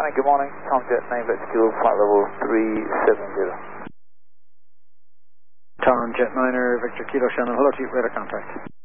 Danny, good morning. Tomjet 9 Vector Kilo, flight level 370. Tom Jet 9er, Victor Kilo Shannon, hello to you, radar contact.